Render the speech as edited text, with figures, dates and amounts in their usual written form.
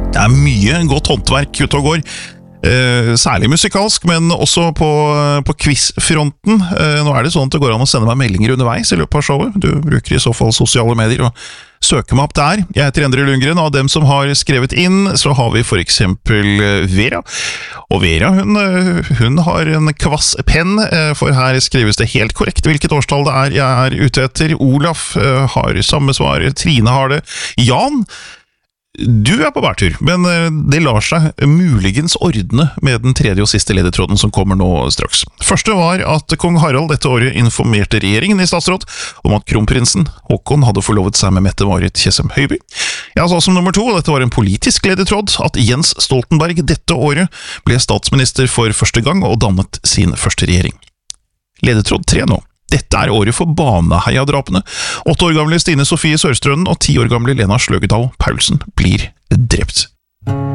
Det mye godt håndverk ute og går, særlig musikalsk, men også på quizfronten. Nå det sånn at det går an å sende meg meldinger underveis i løpet av showet. Du bruker i så fall sosiale medier og søker meg opp der. Jeg heter Endre Lundgren, og av dem som har skrevet inn, så har vi for eksempel Vera. Og Vera, hun har en kvass penn, for her skrives det helt korrekt hvilket årstall det jeg ute etter. Olaf har samme svar, Trine har det. Jan, du på bærtur, men det lar seg muligens ordne med den tredje og siste ledetråden som kommer nå straks. Første var at kong Harald dette året informerte regjeringen i statsråd om at kronprinsen Håkon hadde forlovet seg med Mette-Marit Tjessem Høiby. Jeg sa som nummer 2, og dette var en politisk ledetråd, at Jens Stoltenberg dette året ble statsminister for første gang og dannet sin første regjering. Ledetråd 3 nå. Dette året for Baneheia-drapene. 8 år gamle Stine Sofie Sørstrønden og 10 år gamle Lena Sløgedal Paulsen blir drept.